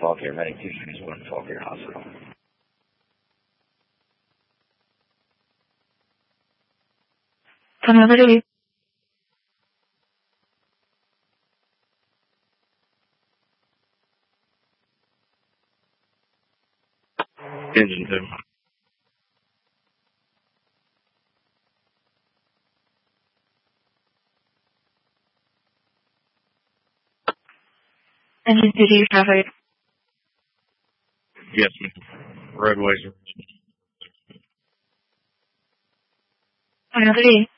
Fauquier Medic 261 Fauquier Hospital. Tunnel number 2. Engine 2. Engine 2 to your traffic. Yes, ma'am. Roadways are... Tunnel 3.